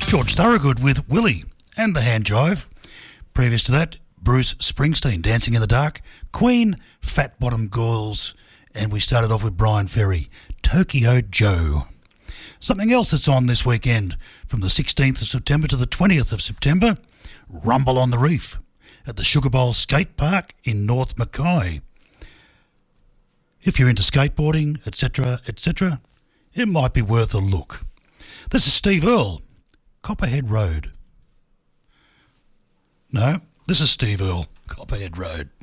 George Thorogood with Willie and the Hand Jive. Previous to that, Bruce Springsteen, Dancing in the Dark, Queen, Fat Bottom Girls, and we started off with Brian Ferry, Tokyo Joe. Something else that's on this weekend, from the 16th of September to the 20th of September, Rumble on the Reef at the Sugar Bowl Skate Park in North Mackay. If you're into skateboarding, etc., etc., it might be worth a look. This is Steve Earle, Copperhead Road. No, this is Steve Earle, Copperhead Road.